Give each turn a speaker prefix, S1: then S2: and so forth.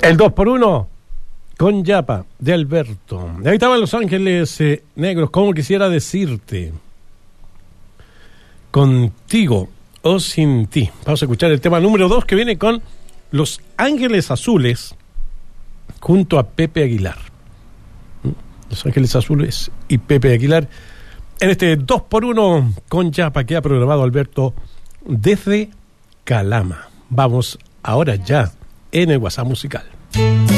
S1: El 2x1 con Yapa de Alberto. Ahí estaban Los Ángeles Negros. Como quisiera decirte, contigo o sin ti. Vamos a escuchar el tema número 2 que viene con Los Ángeles Azules junto a Pepe Aguilar. Los Ángeles Azules y Pepe Aguilar en este 2x1 con Yapa que ha programado Alberto desde Calama. Vamos ahora ya en el WhatsApp musical.